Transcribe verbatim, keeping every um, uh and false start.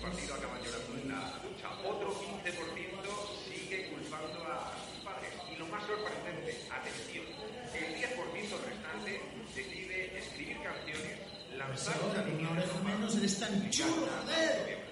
partido acaban llorando en la ducha. Otro quince por ciento sigue culpando a sus padres. Y lo más sorprendente, atención, el diez por ciento restante decide escribir canciones, lanzar una una oreja menos, eres tan chulo, joder.